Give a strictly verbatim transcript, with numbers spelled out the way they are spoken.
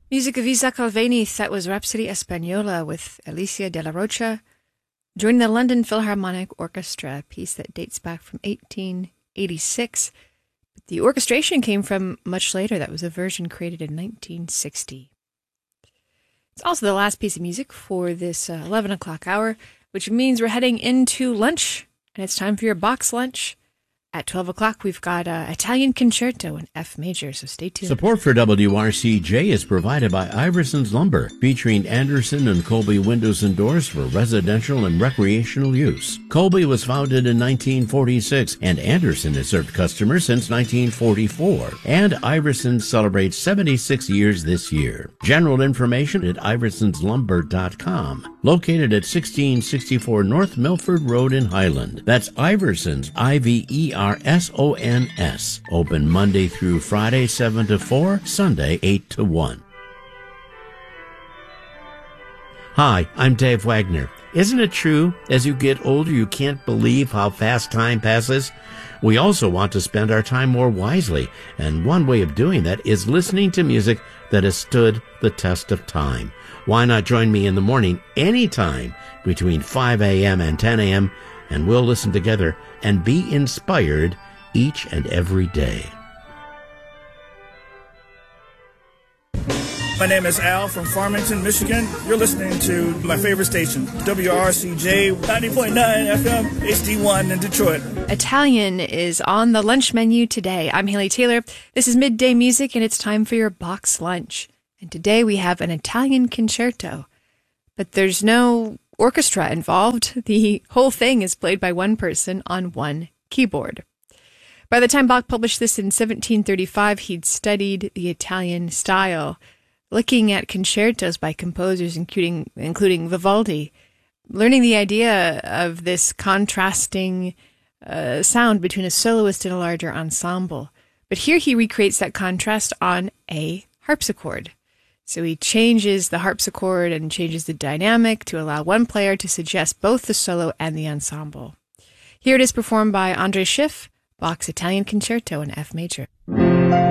Music of Isaac Albéniz, that was Rhapsody Española with Alicia de la Rocha, joining the London Philharmonic Orchestra, a piece that dates back from eighteen eighty-six. But the orchestration came from much later. That was a version created in nineteen sixty. It's also the last piece of music for this uh, eleven o'clock hour, which means we're heading into lunch, and it's time for your box lunch. At twelve o'clock, we've got uh, Italian Concerto in F major, so stay tuned. Support for W R C J is provided by Iverson's Lumber, featuring Anderson and Colby windows and doors for residential and recreational use. Colby was founded in nineteen forty-six, and Anderson has served customers since nineteen forty-four. And Iverson celebrates seventy-six years this year. General information at iversons lumber dot com. Located at sixteen sixty-four North Milford Road in Highland. That's Iversons, I V E R S O N S. Open Monday through Friday, seven to four, Sunday, eight to one. Hi, I'm Dave Wagner. Isn't it true, as you get older, you can't believe how fast time passes? We also want to spend our time more wisely, and one way of doing that is listening to music that has stood the test of time. Why not join me in the morning anytime between five a.m. and ten a.m., and we'll listen together and be inspired each and every day. My name is Al from Farmington, Michigan. You're listening to my favorite station, W R C J ninety point nine F M, H D one in Detroit. Italian is on the lunch menu today. I'm Haley Taylor. This is Midday Music, and it's time for your box lunch. And today we have an Italian concerto, but there's no orchestra involved. The whole thing is played by one person on one keyboard. By the time Bach published this in seventeen thirty-five, he'd studied the Italian style, looking at concertos by composers including, including Vivaldi, learning the idea of this contrasting uh, sound between a soloist and a larger ensemble. But here he recreates that contrast on a harpsichord. So he changes the harpsichord and changes the dynamic to allow one player to suggest both the solo and the ensemble. Here it is performed by André Schiff, Bach's Italian Concerto in F major.